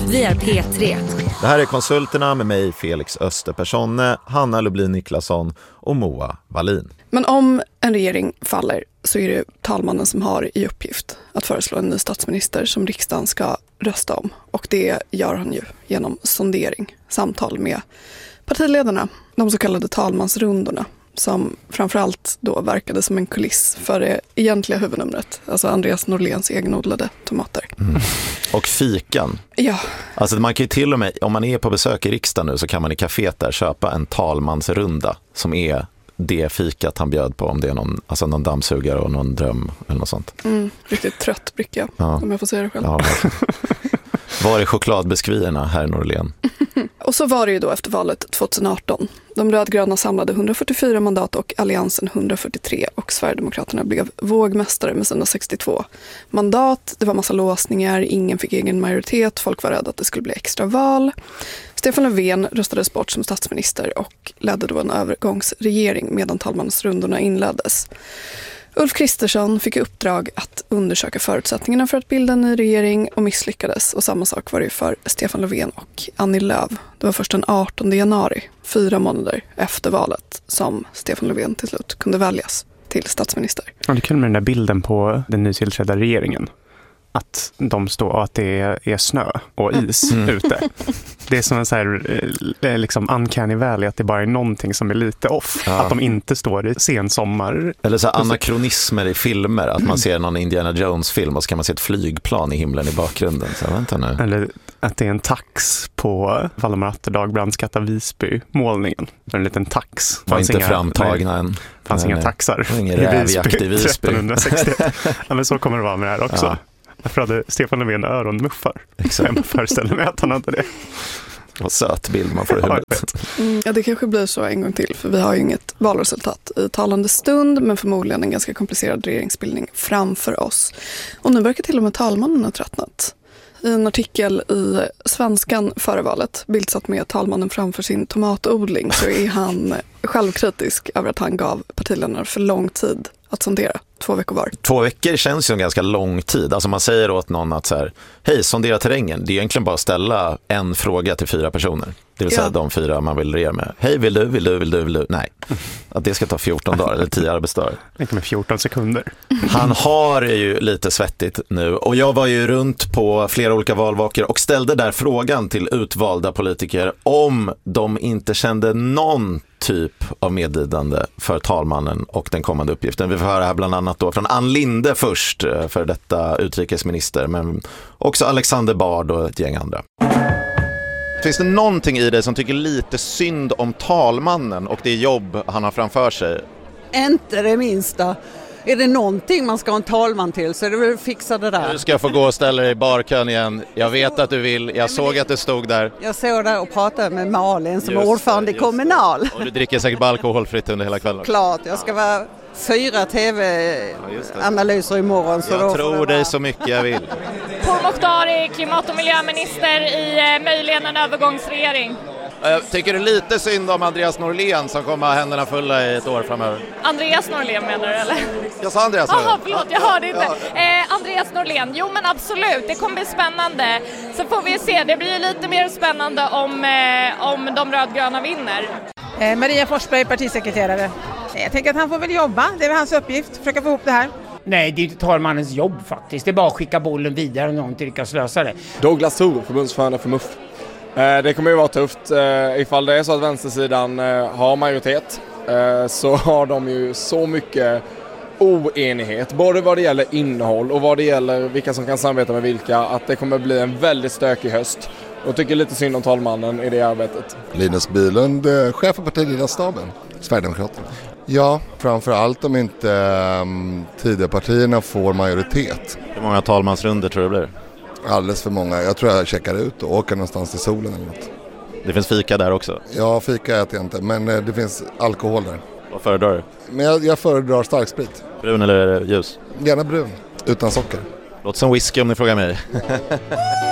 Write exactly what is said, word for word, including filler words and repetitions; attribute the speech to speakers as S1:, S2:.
S1: Vi är P tre.
S2: Det här är Konsulterna med mig, Felix Österpersonne, Hanna Lublin Niklasson och Moa Wallin.
S3: Men om en regering faller så är det talmannen som har i uppgift att föreslå en ny statsminister som riksdagen ska rösta om. Och det gör han ju genom sondering, samtal med partiledarna, de så kallade talmansrundorna, som framförallt då verkade som en kuliss för det egentliga huvudnumret, alltså Andreas Norléns egenodlade tomater.
S2: Mm. Och fikan.
S3: Ja.
S2: Alltså man kan ju till och med, om man är på besök i riksdagen nu så kan man i kaféet där köpa en talmansrunda som är det fikat han bjöd på, om det är någon, alltså någon dammsugare och någon dröm eller något sånt.
S3: Mm, riktigt trött bricka, ja. Om jag får säga det själv.
S2: Ja, var är chokladbiskvierna, herr Norlén?
S3: Och så var det ju då efter valet tjugoarton. De rödgröna samlade hundrafyrtiofyra mandat och alliansen hundrafyrtiotre och Sverigedemokraterna blev vågmästare med sina sextiotvå mandat. Det var massa låsningar, ingen fick egen majoritet, folk var rädda att det skulle bli extra val. Stefan Löfven röstades bort som statsminister och ledde då en övergångsregering medan talmansrundorna inleddes. Ulf Kristersson fick uppdrag att undersöka förutsättningarna för att bilda en ny regering och misslyckades. Och samma sak var det för Stefan Löfven och Annie Lööf. Det var först den artonde januari, fyra månader efter valet, som Stefan Löfven till slut kunde väljas till statsminister.
S4: Ja, det är kul med den där bilden på den nytillträdda regeringen. Att de står och att det är, är snö och is mm. ute. Det är som en så här liksom uncanny valley, att det bara är någonting som är lite off. Ja. Att de inte står i sensommar.
S2: Eller så här anakronismer i filmer, att man ser någon Indiana Jones-film och så kan man se ett flygplan i himlen i bakgrunden. Så vänta nu.
S4: Eller att det är en tax på Valdemar Atterdag brandskatta Visby-målningen. En liten tax.
S2: Var inte inga, framtagna än.
S4: Det fanns nej, inga taxar
S2: ingen rävjakt i Visby.
S4: trettonhundrasextio. Ja, men så kommer det vara med det här också.
S2: Ja.
S4: Därför hade Stefan Löfven öronmuffar. Exakt. Jag föreställer mig att han hade det.
S2: Vad söt bild man får i huvudet.
S3: Mm, ja, det kanske blir så en gång till. För vi har ju inget valresultat i talande stund. Men förmodligen en ganska komplicerad regeringsbildning framför oss. Och nu verkar till och med talmannen ha tröttnat. I en artikel i Svenskan före valet, bildsatt med talmannen framför sin tomatodling, så är han självkritisk över att han gav partiledarna för lång tid att sondera. Två veckor var.
S2: Två veckor känns ju en ganska lång tid. Alltså man säger åt någon att så här, hej, sondera terrängen. Det är egentligen bara att ställa en fråga till fyra personer. Det vill säga ja. de fyra man vill regera med. Hej, vill du, vill du, vill du, vill du? Nej. Att det ska ta fjorton dagar eller tio arbetsdagar.
S4: Inte med fjorton sekunder.
S2: Han har ju lite svettigt nu. Och jag var ju runt på flera olika valvakor och ställde där frågan till utvalda politiker om de inte kände någon typ av medlidande för talmannen och den kommande uppgiften. Vi får höra här bland annat då från Ann Linde först, för detta utrikesminister, men också Alexander Bard och ett gäng andra. Finns det någonting i dig som tycker lite synd om talmannen och det jobb han har framför sig?
S5: Inte det minsta. Är det någonting man ska ha en talman till så är det väl fixa det där.
S2: Du ska få gå och ställa dig i barkön igen. Jag vet att du vill. Jag såg att du stod där.
S5: Jag såg där och pratade med Malin som är ordförande i Kommunal.
S2: Och du dricker säkert bara alkoholfritt under hela kvällen.
S5: Klart, jag ska vara fyra tv-analyser imorgon. Så
S2: jag tror dig så mycket jag vill.
S6: Pourmokhtari, klimat- och miljöminister i möjligen en övergångsregering.
S2: Jag tycker det är lite synd om Andreas Norlén som kommer ha händerna fulla i ett år framöver.
S6: Andreas Norlén menar du eller?
S2: Jag sa Andreas Norlén.
S6: Jaha, förlåt, jag hörde inte. Eh, Andreas Norlén, jo men absolut, det kommer bli spännande. Så får vi se, det blir lite mer spännande om, eh, om de rödgröna vinner.
S7: Eh, Maria Forsberg, partisekreterare. Jag tänker att han får väl jobba, det är väl hans uppgift, försöka få ihop det här.
S8: Nej, det är inte talmannens jobb faktiskt. Det är bara att skicka bollen vidare och någon till lyckas lösa det.
S9: Douglas Thor, förbundsförande för M U F. Det kommer ju vara tufft. Ifall det är så att vänstersidan har majoritet så har de ju så mycket oenighet. Både vad det gäller innehåll och vad det gäller vilka som kan samarbeta med vilka. Att det kommer bli en väldigt stökig höst. Och tycker lite synd om talmannen i det arbetet.
S10: Linus Bylund, chef för partiledarstaben, Sverigedemokraterna. Ja, framförallt om inte um, Tidöpartierna får majoritet.
S2: Hur många talmansrunder tror du det blir?
S10: Alldeles för många. Jag tror jag checkar ut och åker någonstans till solen eller något.
S2: Det finns fika där också?
S10: Ja, fika äter jag inte, men det finns alkohol där.
S2: Vad föredrar du?
S10: Men jag, jag föredrar starksprit.
S2: Brun eller ljus?
S10: Gärna brun, utan socker.
S2: Låt som whisky om ni frågar mig.